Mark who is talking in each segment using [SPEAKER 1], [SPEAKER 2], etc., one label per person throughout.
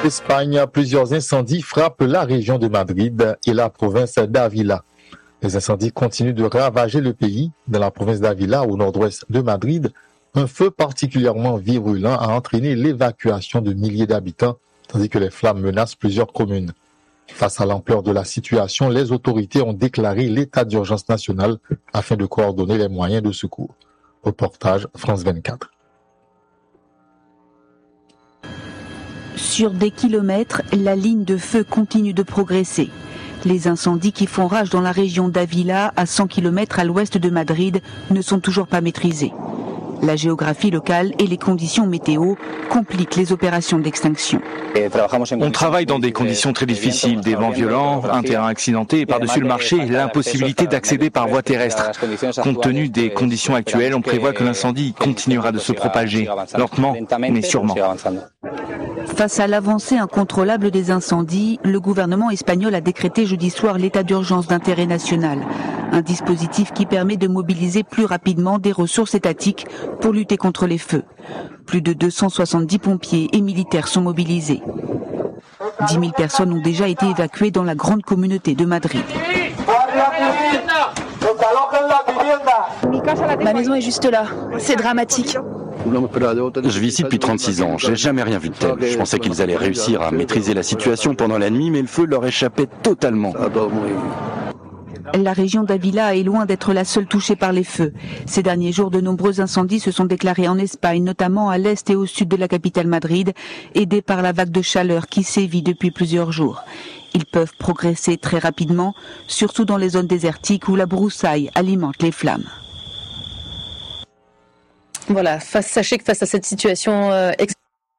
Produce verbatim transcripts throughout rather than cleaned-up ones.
[SPEAKER 1] Espagne, plusieurs incendies frappent la région de Madrid et la province d'Ávila. Les incendies continuent de ravager le pays. Dans la province d'Ávila, au nord-ouest de Madrid, un feu particulièrement virulent a entraîné l'évacuation de milliers d'habitants, tandis que les flammes menacent plusieurs communes. Face à l'ampleur de la situation, les autorités ont déclaré l'état d'urgence nationale afin de coordonner les moyens de secours. Reportage France vingt-quatre.
[SPEAKER 2] Sur des kilomètres, la ligne de feu continue de progresser. Les incendies qui font rage dans la région d'Ávila, à cent kilomètres à l'ouest de Madrid, ne sont toujours pas maîtrisés. La géographie locale et les conditions météo compliquent les opérations d'extinction.
[SPEAKER 3] On travaille dans des conditions très difficiles, des vents violents, un terrain accidenté et par-dessus le marché, l'impossibilité d'accéder par voie terrestre. Compte tenu des conditions actuelles, on prévoit que l'incendie continuera de se propager, lentement mais sûrement.
[SPEAKER 2] Face à l'avancée incontrôlable des incendies, le gouvernement espagnol a décrété jeudi soir l'état d'urgence d'intérêt national, un dispositif qui permet de mobiliser plus rapidement des ressources étatiques pour lutter contre les feux. Plus de deux cent soixante-dix pompiers et militaires sont mobilisés. dix mille personnes ont déjà été évacuées dans la grande communauté de Madrid.
[SPEAKER 4] Ma maison est juste là. C'est dramatique.
[SPEAKER 5] Je vis ici depuis trente-six ans, j'ai jamais rien vu de tel. Je pensais qu'ils allaient réussir à maîtriser la situation pendant la nuit, mais le feu leur échappait totalement.
[SPEAKER 2] La région d'Ávila est loin d'être la seule touchée par les feux. Ces derniers jours, de nombreux incendies se sont déclarés en Espagne, notamment à l'est et au sud de la capitale Madrid, aidés par la vague de chaleur qui sévit depuis plusieurs jours. Ils peuvent progresser très rapidement, surtout dans les zones désertiques où la broussaille alimente les flammes.
[SPEAKER 4] Voilà, face, sachez que face à cette situation euh, ex-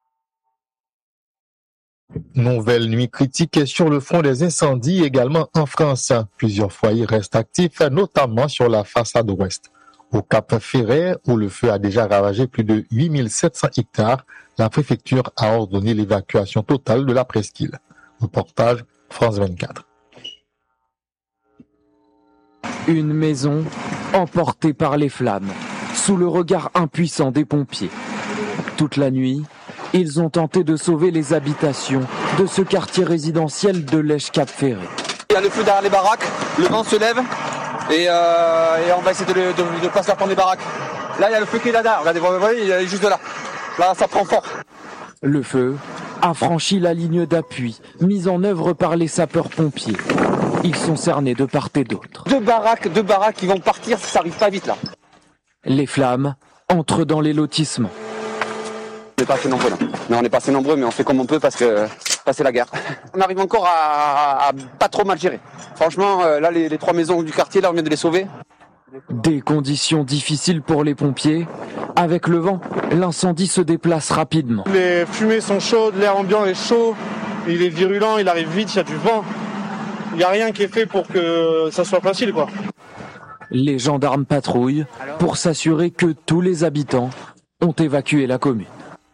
[SPEAKER 1] Nouvelle nuit critique sur le front des incendies également en France. Plusieurs foyers restent actifs, notamment sur la façade ouest. Au Cap Ferret, où le feu a déjà ravagé plus de huit mille sept cents hectares, la préfecture a ordonné l'évacuation totale de la presqu'île. Reportage France vingt-quatre.
[SPEAKER 6] Une maison emportée par les flammes, sous le regard impuissant des pompiers. Toute la nuit, ils ont tenté de sauver les habitations de ce quartier résidentiel de Lèche-Cap Ferret.
[SPEAKER 7] Il y a le feu derrière les baraques, le vent se lève et, euh, et on va essayer de ne de, de pas se faire prendre les baraques. Là, il y a le feu qui est là-bas. Regardez, vous voyez, il est juste là. Là, ça prend fort.
[SPEAKER 6] Le feu a franchi la ligne d'appui mise en œuvre par les sapeurs-pompiers. Ils sont cernés de part et d'autre.
[SPEAKER 7] Deux baraques, deux baraques qui vont partir, ça arrive pas vite là.
[SPEAKER 6] Les flammes entrent dans les lotissements.
[SPEAKER 7] On n'est pas assez nombreux là. Non, on n'est pas assez nombreux, mais on fait comme on peut parce que c'est la guerre. On arrive encore à, à, à pas trop mal gérer. Franchement, là, les, les trois maisons du quartier, là, on vient de les sauver.
[SPEAKER 6] Des conditions difficiles pour les pompiers. Avec le vent, l'incendie se déplace rapidement.
[SPEAKER 8] Les fumées sont chaudes, l'air ambiant est chaud, il est virulent, il arrive vite, il y a du vent. Il n'y a rien qui est fait pour que ça soit facile, quoi.
[SPEAKER 6] Les gendarmes patrouillent pour s'assurer que tous les habitants ont évacué la commune.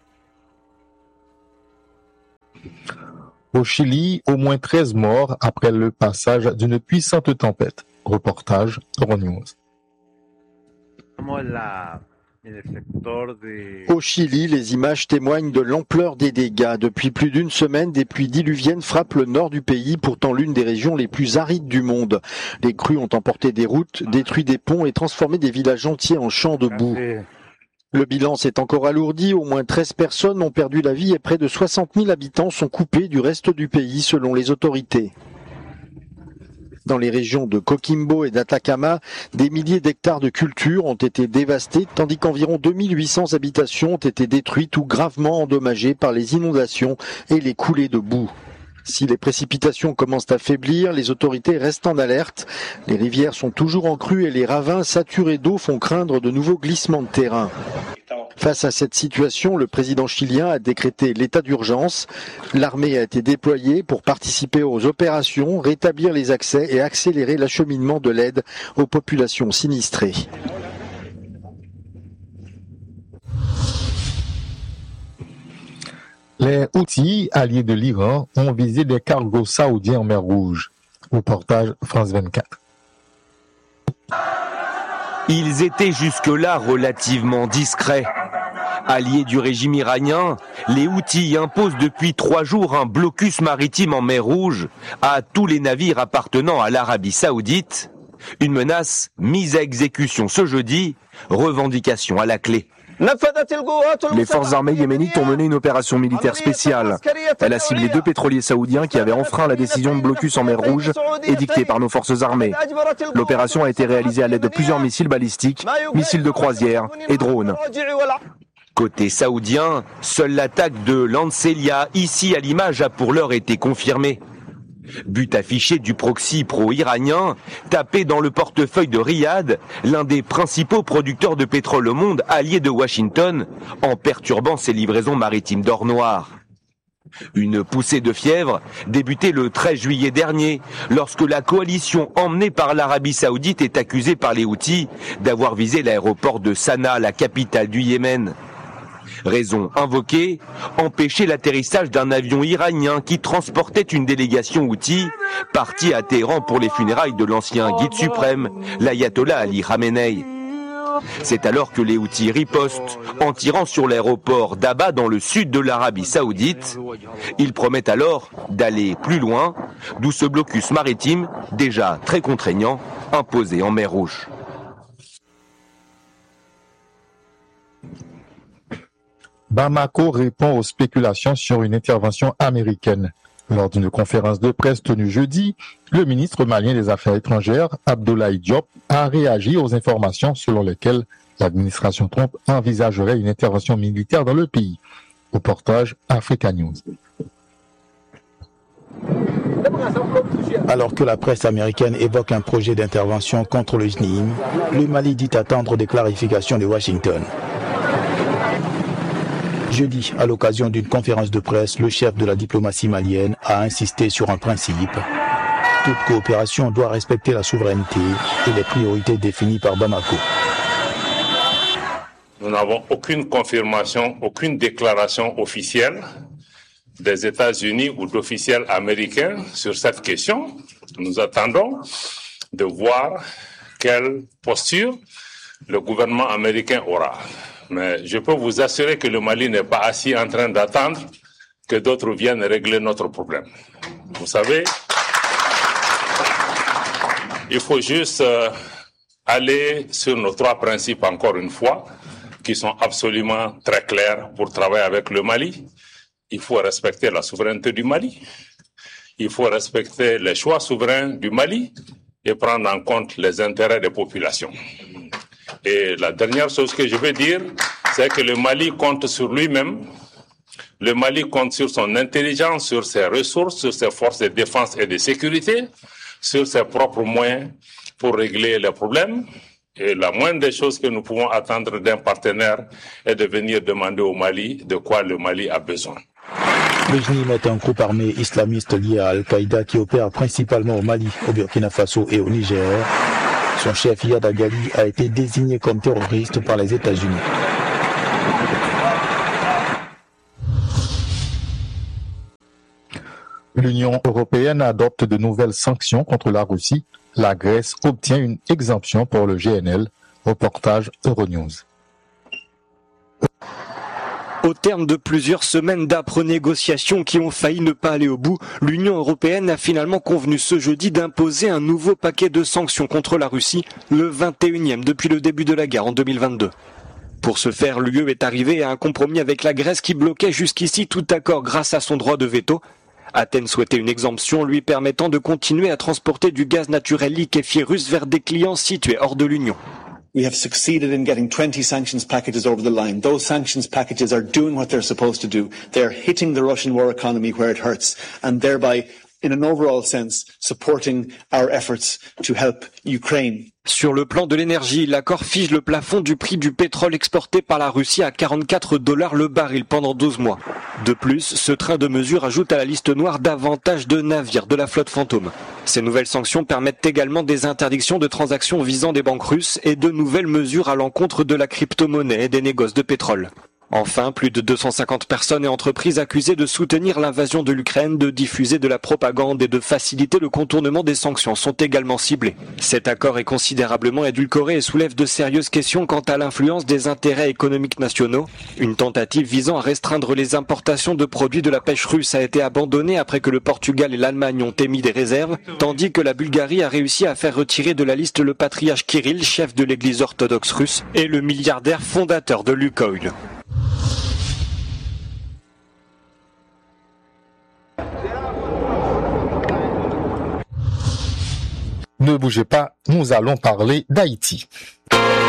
[SPEAKER 1] Au Chili, au moins treize morts après le passage d'une puissante tempête. Reportage Euronews.
[SPEAKER 9] Au Chili, les images témoignent de l'ampleur des dégâts. Depuis plus d'une semaine, des pluies diluviennes frappent le nord du pays, pourtant l'une des régions les plus arides du monde. Les crues ont emporté des routes, détruit des ponts et transformé des villages entiers en champs de boue. Le bilan s'est encore alourdi, au moins treize personnes ont perdu la vie et près de soixante mille habitants sont coupés du reste du pays selon les autorités. Dans les régions de Coquimbo et d'Atacama, des milliers d'hectares de cultures ont été dévastés, tandis qu'environ deux mille huit cents habitations ont été détruites ou gravement endommagées par les inondations et les coulées de boue. Si les précipitations commencent à faiblir, les autorités restent en alerte. Les rivières sont toujours en crue et les ravins saturés d'eau font craindre de nouveaux glissements de terrain. Face à cette situation, le président chilien a décrété l'état d'urgence. L'armée a été déployée pour participer aux opérations, rétablir les accès et accélérer l'acheminement de l'aide aux populations sinistrées.
[SPEAKER 1] Les Houthis, alliés de l'Iran, ont visé des cargos saoudiens en mer Rouge. Reportage France vingt-quatre.
[SPEAKER 10] Ils étaient jusque-là relativement discrets. Alliés du régime iranien, les Houthis imposent depuis trois jours un blocus maritime en mer Rouge à tous les navires appartenant à l'Arabie Saoudite. Une menace mise à exécution ce jeudi, revendication à la clé.
[SPEAKER 11] Les forces armées yéménites ont mené une opération militaire spéciale. Elle a ciblé deux pétroliers saoudiens qui avaient enfreint la décision de blocus en mer Rouge édictée par nos forces armées. L'opération a été réalisée à l'aide de plusieurs missiles balistiques, missiles de croisière et drones.
[SPEAKER 10] Côté saoudien, seule l'attaque de Lancelia, ici à l'image, a pour l'heure été confirmée. But affiché du proxy pro-iranien, tapé dans le portefeuille de Riyad, l'un des principaux producteurs de pétrole au monde, allié de Washington, en perturbant ses livraisons maritimes d'or noir. Une poussée de fièvre débutée le treize juillet dernier, lorsque la coalition emmenée par l'Arabie Saoudite est accusée par les Houthis d'avoir visé l'aéroport de Sanaa, la capitale du Yémen. Raison invoquée, empêcher l'atterrissage d'un avion iranien qui transportait une délégation Houthi partie à Téhéran pour les funérailles de l'ancien guide suprême, l'ayatollah Ali Khamenei. C'est alors que les Houthis ripostent en tirant sur l'aéroport d'Abha dans le sud de l'Arabie Saoudite. Ils promettent alors d'aller plus loin, d'où ce blocus maritime déjà très contraignant imposé en mer Rouge.
[SPEAKER 1] Bamako répond aux spéculations sur une intervention américaine. Lors d'une conférence de presse tenue jeudi, le ministre malien des Affaires étrangères, Abdoulaye Diop, a réagi aux informations selon lesquelles l'administration Trump envisagerait une intervention militaire dans le pays. Reportage Africa News.
[SPEAKER 12] Alors que la presse américaine évoque un projet d'intervention contre le J N I M, le Mali dit attendre des clarifications de Washington. Jeudi, à l'occasion d'une conférence de presse, le chef de la diplomatie malienne a insisté sur un principe. Toute coopération doit respecter la souveraineté et les priorités définies par Bamako.
[SPEAKER 13] Nous n'avons aucune confirmation, aucune déclaration officielle des États-Unis ou d'officiels américains sur cette question. Nous attendons de voir quelle posture le gouvernement américain aura. Mais je peux vous assurer que le Mali n'est pas assis en train d'attendre que d'autres viennent régler notre problème. Vous savez, il faut juste euh, aller sur nos trois principes encore une fois, qui sont absolument très clairs pour travailler avec le Mali. Il faut respecter la souveraineté du Mali. Il faut respecter les choix souverains du Mali et prendre en compte les intérêts des populations. Et la dernière chose que je veux dire, c'est que le Mali compte sur lui-même. Le Mali compte sur son intelligence, sur ses ressources, sur ses forces de défense et de sécurité, sur ses propres moyens pour régler les problèmes. Et la moindre des choses que nous pouvons attendre d'un partenaire est de venir demander au Mali de quoi le Mali a besoin.
[SPEAKER 12] Le J N I M est un groupe armé islamiste lié à Al-Qaïda qui opère principalement au Mali, au Burkina Faso et au Niger. Son chef Iyad Agali a été désigné comme terroriste par les États-Unis.
[SPEAKER 1] L'Union européenne adopte de nouvelles sanctions contre la Russie. La Grèce obtient une exemption pour le G N L. Reportage Euronews.
[SPEAKER 14] Au terme de plusieurs semaines d'âpres négociations qui ont failli ne pas aller au bout, l'Union européenne a finalement convenu ce jeudi d'imposer un nouveau paquet de sanctions contre la Russie, le vingt et unième depuis le début de la guerre en deux mille vingt-deux. Pour ce faire, l'U E est arrivée à un compromis avec la Grèce qui bloquait jusqu'ici tout accord grâce à son droit de veto. Athènes souhaitait une exemption lui permettant de continuer à transporter du gaz naturel liquéfié russe vers des clients situés hors de l'Union.
[SPEAKER 15] We have succeeded in getting twenty sanctions packages over the line. Those sanctions packages are doing what they're supposed to do. They're hitting the Russian war economy where it hurts and thereby, in an overall sense, supporting our efforts to help Ukraine.
[SPEAKER 14] Sur le plan de l'énergie, l'accord fige le plafond du prix du pétrole exporté par la Russie à quarante-quatre dollars le baril pendant douze mois. De plus, ce train de mesures ajoute à la liste noire davantage de navires de la flotte fantôme. Ces nouvelles sanctions permettent également des interdictions de transactions visant des banques russes et de nouvelles mesures à l'encontre de la crypto-monnaie et des négoces de pétrole. Enfin, plus de deux cent cinquante personnes et entreprises accusées de soutenir l'invasion de l'Ukraine, de diffuser de la propagande et de faciliter le contournement des sanctions sont également ciblés. Cet accord est considérablement édulcoré et soulève de sérieuses questions quant à l'influence des intérêts économiques nationaux. Une tentative visant à restreindre les importations de produits de la pêche russe a été abandonnée après que le Portugal et l'Allemagne ont émis des réserves, tandis que la Bulgarie a réussi à faire retirer de la liste le patriarche Kirill, chef de l'église orthodoxe russe, et le milliardaire fondateur de Lukoil.
[SPEAKER 1] Ne bougez pas, nous allons parler d'Haïti.